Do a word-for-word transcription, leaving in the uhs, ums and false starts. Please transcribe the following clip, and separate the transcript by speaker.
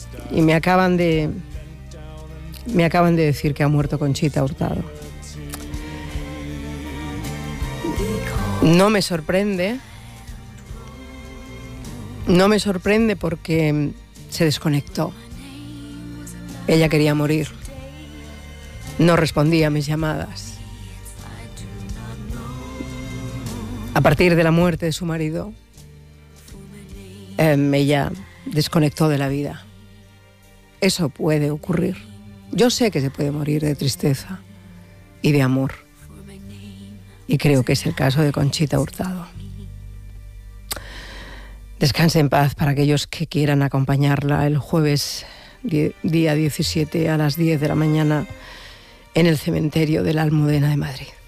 Speaker 1: y me acaban de me acaban de decir que ha muerto Conchita Hurtado. No me sorprende, no me sorprende porque se desconectó. Ella quería morir, no respondía a mis llamadas. A partir de la muerte de su marido, eh, ella desconectó de la vida. Eso puede ocurrir. Yo sé que se puede morir de tristeza y de amor. Y creo que es el caso de Conchita Hurtado. Descanse en paz para aquellos que quieran acompañarla el jueves día diecisiete a las diez de la mañana en el cementerio de la Almudena de Madrid.